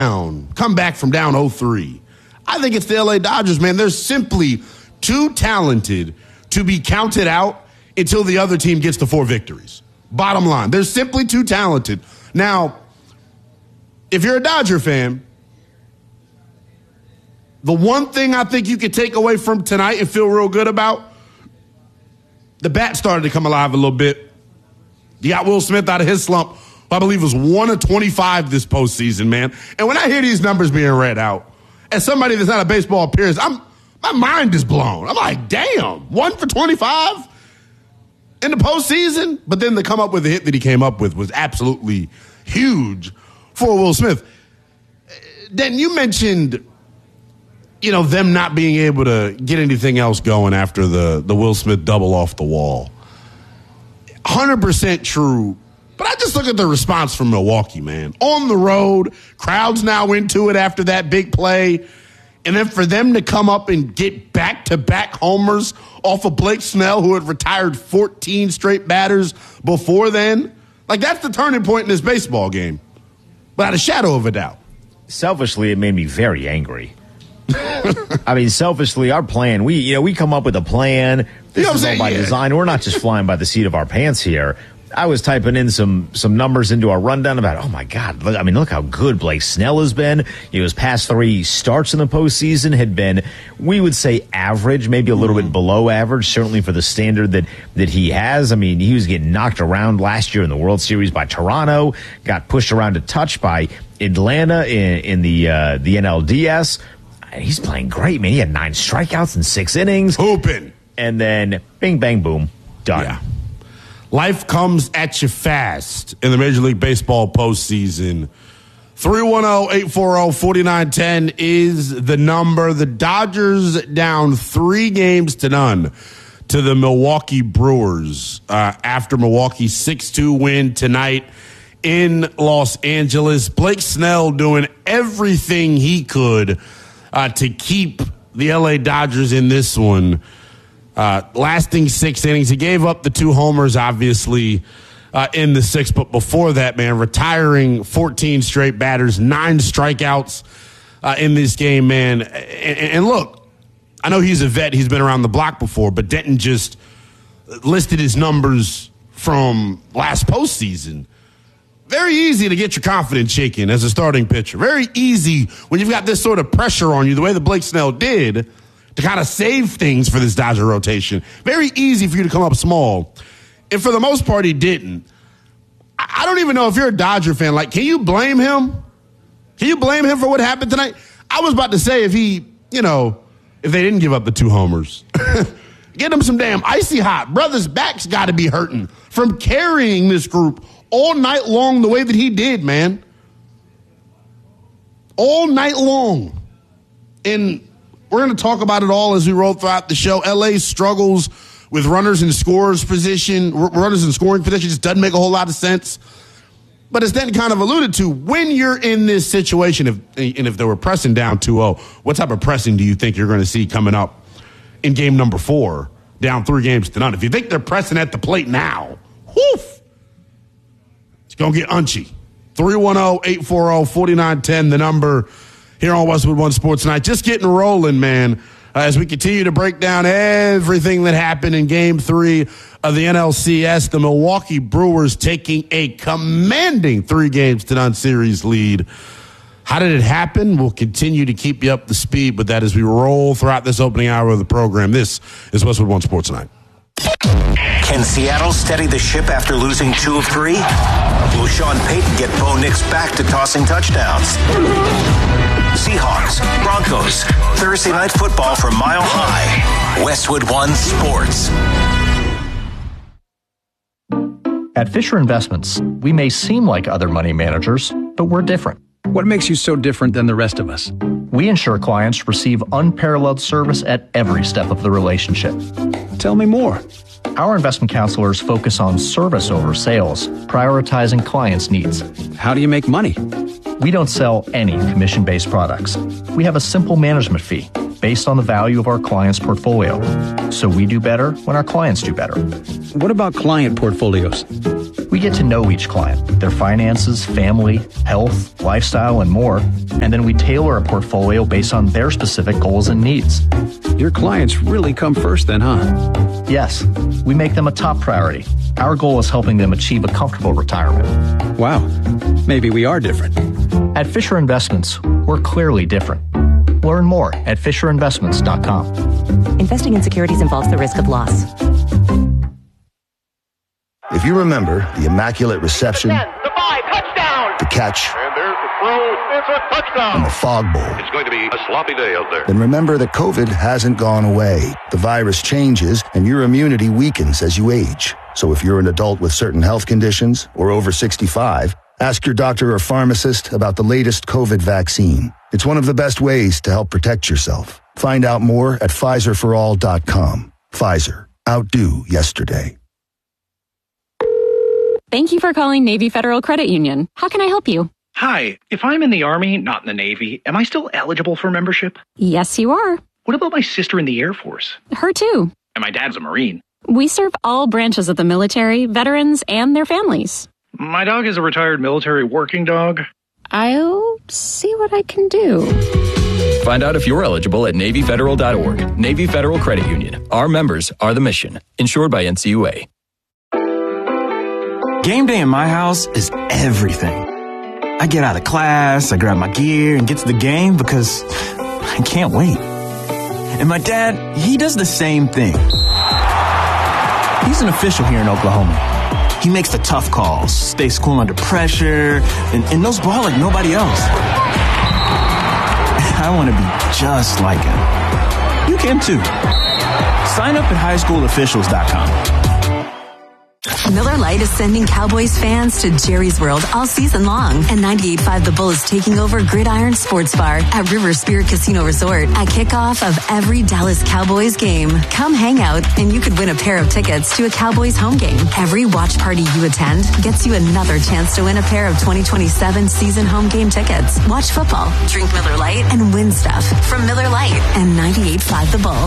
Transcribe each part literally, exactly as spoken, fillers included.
down, come back from down oh three. I think it's the L A Dodgers, man. They're simply too talented to be counted out until the other team gets to four victories. Bottom line, they're simply too talented. Now, if you're a Dodger fan, the one thing I think you could take away from tonight and feel real good about, the bat started to come alive a little bit. You got Will Smith out of his slump, who I believe was one of twenty-five this postseason, man. And when I hear these numbers being read out, as somebody that's not a baseball purist, I'm my mind is blown. I'm like, damn, one for twenty-five in the postseason? But then to come up with the hit that he came up with was absolutely huge for Will Smith. Then you mentioned, you know, them not being able to get anything else going after the, the Will Smith double off the wall. one hundred percent true. But I just look at the response from Milwaukee, man. On the road, crowds now into it after that big play. And then for them to come up and get back-to-back homers off of Blake Snell, who had retired fourteen straight batters before then. Like, that's the turning point in this baseball game. Without a shadow of a doubt. Selfishly, it made me very angry. I mean, selfishly, our plan, we you know we come up with a plan. This you know is all by yeah. design. We're not just flying by the seat of our pants here. I was typing in some some numbers into our rundown about, oh, my God. Look, I mean, look how good Blake Snell has been. You know, his past three starts in the postseason had been, we would say, average, maybe a little mm-hmm. bit below average, certainly for the standard that, that he has. I mean, he was getting knocked around last year in the World Series by Toronto, got pushed around a touch by Atlanta in, in the uh, the N L D S. He's playing great, man. He had nine strikeouts in six innings. Hooping. And then, bing, bang, boom, done. Yeah. Life comes at you fast in the Major League Baseball postseason. three one zero, eight four zero, four nine one zero is the number. The Dodgers down three games to none to the Milwaukee Brewers uh, after Milwaukee's six two win tonight in Los Angeles. Blake Snell doing everything he could uh, to keep the L A Dodgers in this one. Uh, lasting six innings. He gave up the two homers, obviously, uh, in the sixth. But before that, man, retiring fourteen straight batters, nine strikeouts uh, in this game, man. And, and look, I know he's a vet. He's been around the block before, but Denton just listed his numbers from last postseason. Very easy to get your confidence shaken as a starting pitcher. Very easy when you've got this sort of pressure on you, the way that Blake Snell did, to kind of save things for this Dodger rotation. Very easy for you to come up small. And for the most part, he didn't. I don't even know if you're a Dodger fan. Like, can you blame him? Can you blame him for what happened tonight? I was about to say if he, you know, if they didn't give up the two homers. Get him some damn icy hot. Brother's back's got to be hurting from carrying this group all night long the way that he did, man. All night long. And we're going to talk about it all as we roll throughout the show. L A struggles with runners in scorers position, runners in scoring position. Just doesn't make a whole lot of sense. But as Dan kind of alluded to, when you're in this situation, if, and if they were pressing down two oh, what type of pressing do you think you're going to see coming up in game number four, down three games to none? If you think they're pressing at the plate now, whoof, it's going to get unchy. three one zero, eight four zero, four nine one zero, the number here on Westwood One Sports Tonight. Just getting rolling, man, uh, as we continue to break down everything that happened in game three of the N L C S. The Milwaukee Brewers taking a commanding three games to none series lead. How did it happen? We'll continue to keep you up to speed with that as we roll throughout this opening hour of the program. This is Westwood One Sports Tonight. Can Seattle steady the ship after losing two of three? Will Sean Payton get Bo Nix back to tossing touchdowns? Seahawks, Broncos, Thursday Night Football from Mile High. Westwood One Sports. At Fisher Investments, we may seem like other money managers, but we're different. What makes you so different than the rest of us? We ensure clients receive unparalleled service at every step of the relationship. Tell me more. Our investment counselors focus on service over sales, prioritizing clients' needs. How do you make money? We don't sell any commission-based products. We have a simple management fee based on the value of our client's portfolio. So we do better when our clients do better. What about client portfolios? We get to know each client, their finances, family, health, lifestyle, and more, and then we tailor a portfolio based on their specific goals and needs. Your clients really come first then, huh? Yes, we make them a top priority. Our goal is helping them achieve a comfortable retirement. Wow, maybe we are different. At Fisher Investments, we're clearly different. Learn more at fisher investments dot com. Investing in securities involves the risk of loss. If you remember the Immaculate Reception, the five, touchdown, the catch, and there's the throw, it's a touchdown, and the Fog Bowl, it's going to be a sloppy day out there. Then remember that COVID hasn't gone away. The virus changes, and your immunity weakens as you age. So if you're an adult with certain health conditions or over sixty-five, ask your doctor or pharmacist about the latest COVID vaccine. It's one of the best ways to help protect yourself. Find out more at Pfizer for all dot com. Pfizer. Outdo yesterday. Thank you for calling Navy Federal Credit Union. How can I help you? Hi. If I'm in the Army, not in the Navy, am I still eligible for membership? Yes, you are. What about my sister in the Air Force? Her too. And my dad's a Marine. We serve all branches of the military, veterans, and their families. My dog is a retired military working dog. I'll see what I can do. Find out if you're eligible at Navy Federal dot org. Navy Federal Credit Union. Our members are the mission. Insured by N C U A. Game day in my house is everything. I get out of class, I grab my gear, and get to the game because I can't wait. And my dad, he does the same thing. He's an official here in Oklahoma. He makes the tough calls, stays cool under pressure, and, and knows ball like nobody else. I want to be just like him. You can too. Sign up at high school officials dot com. Miller Lite is sending Cowboys fans to Jerry's World all season long. And ninety-eight point five The Bull is taking over Gridiron Sports Bar at River Spirit Casino Resort at kickoff of every Dallas Cowboys game. Come hang out and you could win a pair of tickets to a Cowboys home game. Every watch party you attend gets you another chance to win a pair of twenty twenty-seven season home game tickets. Watch football, drink Miller Lite, and win stuff from Miller Lite and ninety-eight point five The Bull.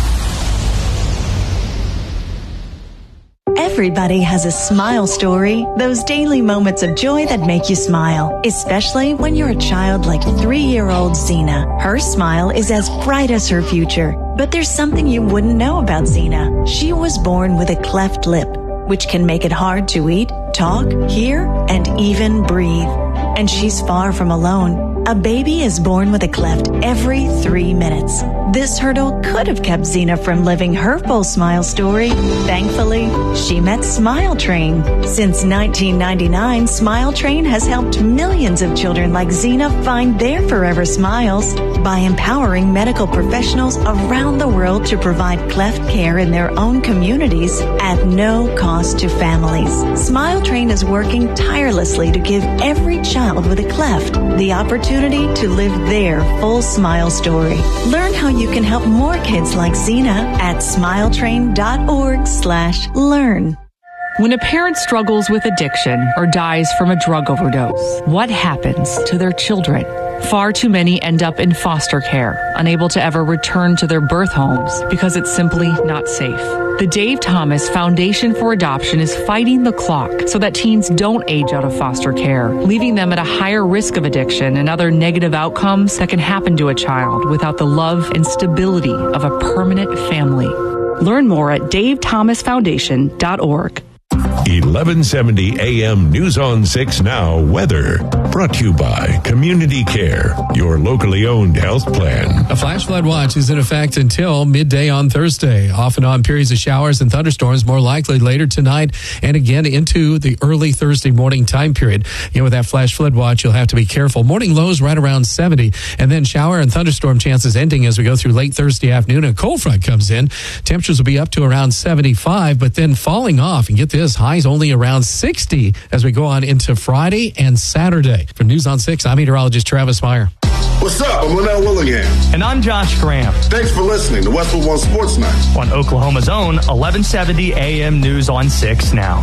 Everybody has a smile story, those daily moments of joy that make you smile, especially when you're a child like three-year-old Xena. Her smile is as bright as her future, but there's something you wouldn't know about Xena. She was born with a cleft lip, which can make it hard to eat, talk, hear, and even breathe. And she's far from alone. A baby is born with a cleft every three minutes. This hurdle could have kept Xena from living her full smile story. Thankfully, she met Smile Train. Since nineteen ninety-nine, Smile Train has helped millions of children like Xena find their forever smiles by empowering medical professionals around the world to provide cleft care in their own communities at no cost to families. Smile Train is working tirelessly to give every child with a cleft the opportunity to live their full smile story. Learn how you can help more kids like Xena at smiletrain.org slash learn. When a parent struggles with addiction or dies from a drug overdose, what happens to their children? Far too many end up in foster care, unable to ever return to their birth homes because it's simply not safe. The Dave Thomas Foundation for Adoption is fighting the clock so that teens don't age out of foster care, leaving them at a higher risk of addiction and other negative outcomes that can happen to a child without the love and stability of a permanent family. Learn more at dave thomas foundation dot org. eleven seventy A M News on six Now weather. Brought to you by Community Care, your locally owned health plan. A flash flood watch is in effect until midday on Thursday. Off and on periods of showers and thunderstorms more likely later tonight and again into the early Thursday morning time period. You know, with that flash flood watch, you'll have to be careful. Morning lows right around seventy, and then shower and thunderstorm chances ending as we go through late Thursday afternoon. A cold front comes in. Temperatures will be up to around seventy-five, but then falling off. And get this, highs only around sixty as we go on into Friday and Saturday. From News on six, I'm meteorologist Travis Meyer. What's up? I'm Linnell Willingham. And I'm Josh Graham. Thanks for listening to Westwood One Sports Night. On Oklahoma's own eleven seventy A M News on six Now.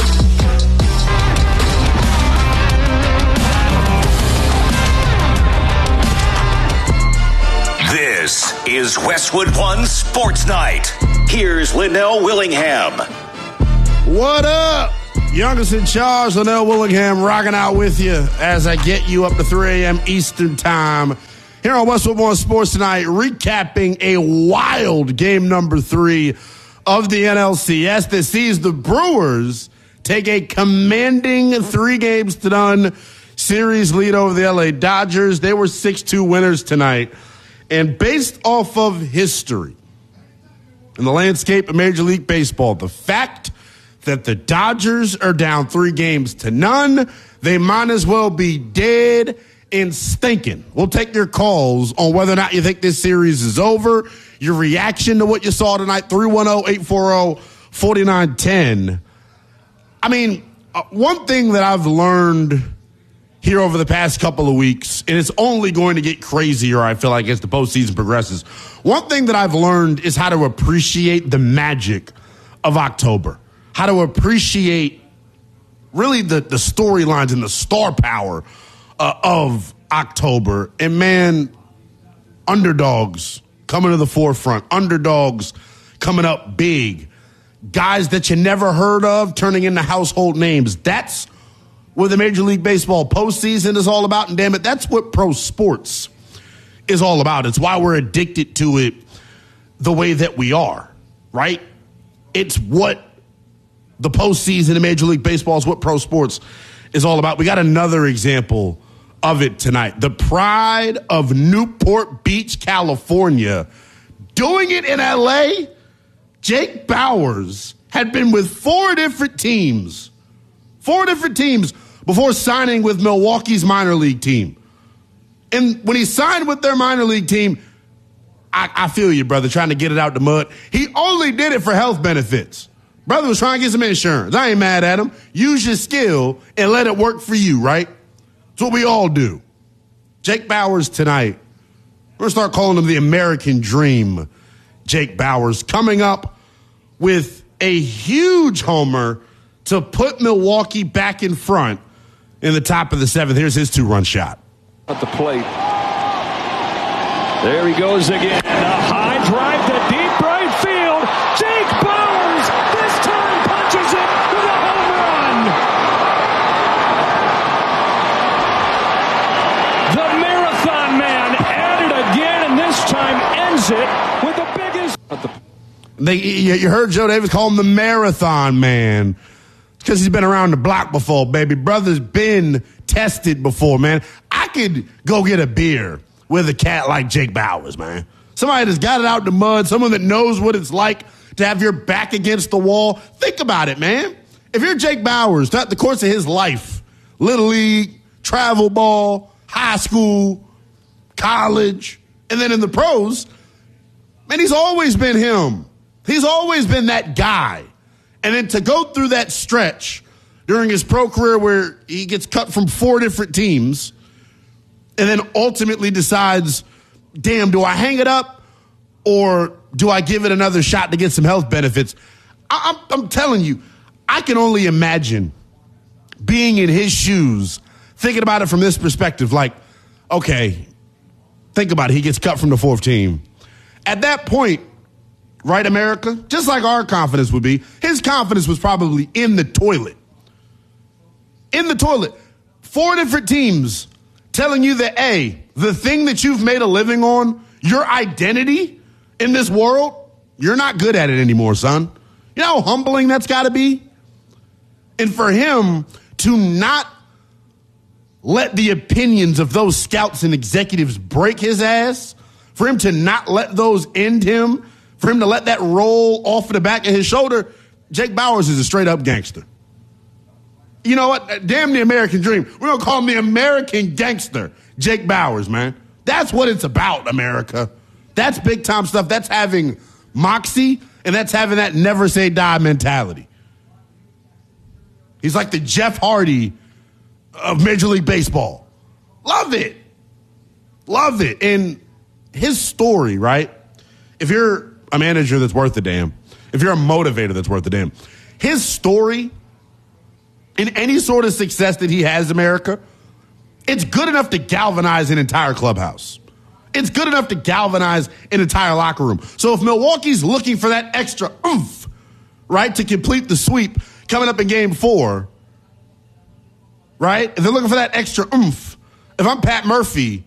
This is Westwood One Sports Night. Here's Linnell Willingham. What up? Youngest in charge, Linnell Willingham, rocking out with you as I get you up to three a.m. Eastern time. Here on Westwood One Sports tonight, recapping a wild game number three of the N L C S that sees the Brewers take a commanding three games to none series lead over the L A Dodgers. They were six two winners tonight. And based off of history in the landscape of Major League Baseball, the fact that the Dodgers are down three games to none, they might as well be dead and stinking. We'll take your calls on whether or not you think this series is over, your reaction to what you saw tonight, three one zero, eight four zero, four nine one zero. I mean, uh, one thing that I've learned here over the past couple of weeks, and it's only going to get crazier, I feel like, as the postseason progresses. One thing that I've learned is how to appreciate the magic of October, how to appreciate really the, the storylines and the star power uh, of October. And, man, underdogs coming to the forefront, underdogs coming up big, guys that you never heard of turning into household names. That's what the Major League Baseball postseason is all about, and damn it, that's what pro sports is all about. It's why we're addicted to it the way that we are, right? It's what the postseason in Major League Baseball is, what pro sports is all about. We got another example of it tonight. The pride of Newport Beach, California, doing it in L A. Jake Bauers had been with four different teams, four different teams before signing with Milwaukee's minor league team. And when he signed with their minor league team, I, I feel you, brother, trying to get it out the mud. He only did it for health benefits. Brother was trying to get some insurance. I ain't mad at him. Use your skill and let it work for you, right? That's what we all do. Jake Bauers tonight, we're going to start calling him the American Dream. Jake Bauers coming up with a huge homer to put Milwaukee back in front in the top of the seventh. Here's his two-run shot. At the plate. There he goes again. A high drive to deep right field. Jake Bauers this time punches it with a home run. The Marathon Man at it again, and this time ends it with the biggest. At the They, you heard Joe Davis call him the Marathon Man. Because he's been around the block before, baby. Brother's been tested before, man. I could go get a beer with a cat like Jake Bauers, man. Somebody that's got it out the mud, someone that knows what it's like to have your back against the wall. Think about it, man. If you're Jake Bauers, throughout the course of his life, Little League, travel ball, high school, college, and then in the pros, man, he's always been him. He's always been that guy. And then to go through that stretch during his pro career where he gets cut from four different teams and then ultimately decides, damn, do I hang it up or do I give it another shot to get some health benefits? I, I'm, I'm telling you, I can only imagine being in his shoes, thinking about it from this perspective. Like, okay, think about it. He gets cut from the fourth team. At that point, right, America? Just like our confidence would be, his confidence was probably in the toilet. In the toilet. Four different teams telling you that, A, the thing that you've made a living on, your identity in this world, you're not good at it anymore, son. You know how humbling that's got to be? And for him to not let the opinions of those scouts and executives break his ass, for him to not let those end him, for him to let that roll off of the back of his shoulder, Jake Bauers is a straight-up gangster. You know what? Damn the American dream. We're going to call him the American gangster, Jake Bauers, man. That's what it's about, America. That's big-time stuff. That's having moxie, and that's having that never-say-die mentality. He's like the Jeff Hardy of Major League Baseball. Love it. Love it. And his story, right? If you're a manager that's worth a damn, if you're a motivator that's worth a damn, his story in any sort of success that he has, America, it's good enough to galvanize an entire clubhouse. It's good enough to galvanize an entire locker room. So if Milwaukee's looking for that extra oomph, right, to complete the sweep, coming up in game four, right? If they're looking for that extra oomph, if I'm Pat Murphy,